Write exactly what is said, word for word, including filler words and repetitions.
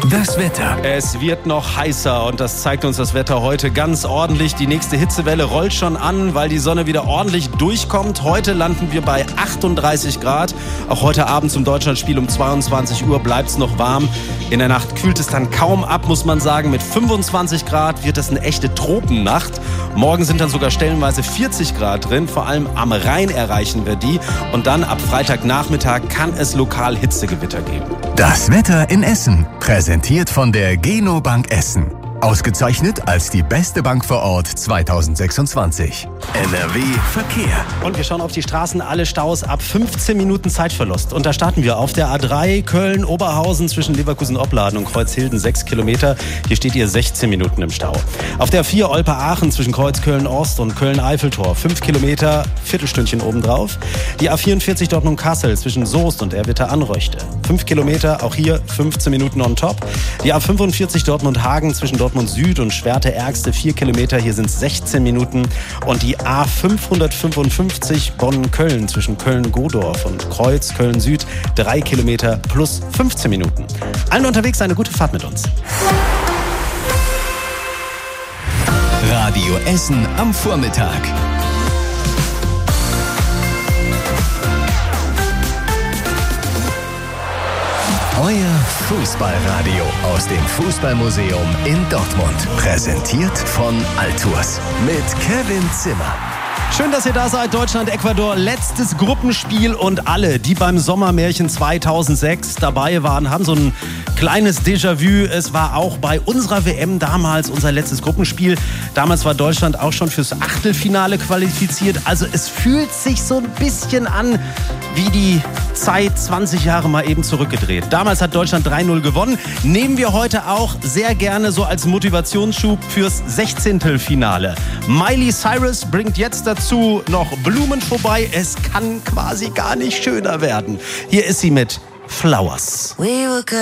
Das Wetter. Es wird noch heißer und das zeigt uns das Wetter heute ganz ordentlich. Die nächste Hitzewelle rollt schon an, weil die Sonne wieder ordentlich durchkommt. Heute landen wir bei achtunddreißig Grad. Auch heute Abend zum Deutschlandspiel um zweiundzwanzig Uhr bleibt es noch warm. In der Nacht kühlt es dann kaum ab, muss man sagen. Mit fünfundzwanzig Grad wird es eine echte Tropennacht. Morgen sind dann sogar stellenweise vierzig Grad drin. Vor allem am Rhein erreichen wir die. Und dann ab Freitagnachmittag kann es lokal Hitzegewitter geben. Das Wetter in Essen. Präsentiert von der Geno Bank Essen. Ausgezeichnet als die beste Bank vor Ort zweitausendsechsundzwanzig. N R W Verkehr. Und wir schauen auf die Straßen, alle Staus ab fünfzehn Minuten Zeitverlust. Und da starten wir auf der A drei Köln-Oberhausen zwischen Leverkusen-Opladen und Kreuzhilden sechs Kilometer. Hier steht ihr sechzehn Minuten im Stau. Auf der A vier Olpe-Aachen zwischen Kreuz-Köln-Ost und Köln-Eiffeltor fünf Kilometer, Viertelstündchen obendrauf. Die A vierundvierzig Dortmund-Kassel zwischen Soest und Erwitter-Anröchte fünf Kilometer, auch hier fünfzehn Minuten on top. Die A fünfundvierzig Dortmund-Hagen zwischen Dortmund Süd und Schwerte-Ergste vier Kilometer, hier sind es sechzehn Minuten. Und die A fünfhundertfünfundfünfzig Bonn-Köln zwischen Köln-Godorf und Kreuz Köln-Süd drei Kilometer plus fünfzehn Minuten. Allen unterwegs eine gute Fahrt mit uns. Radio Essen am Vormittag. Euer Fußballradio aus dem Fußballmuseum in Dortmund. Präsentiert von Altours mit Kevin Zimmer. Schön, dass ihr da seid. Deutschland, Ecuador, letztes Gruppenspiel und alle, die beim Sommermärchen zweitausendsechs dabei waren, haben so ein kleines Déjà-vu. Es war auch bei unserer W M damals unser letztes Gruppenspiel. Damals war Deutschland auch schon fürs Achtelfinale qualifiziert. Also es fühlt sich so ein bisschen an wie die Zeit zwanzig Jahre mal eben zurückgedreht. Damals hat Deutschland drei null gewonnen. Nehmen wir heute auch sehr gerne so als Motivationsschub fürs Sechzehntelfinale. Miley Cyrus bringt jetzt dazu noch Blumen vorbei. Es kann quasi gar nicht schöner werden. Hier ist sie mit Flowers.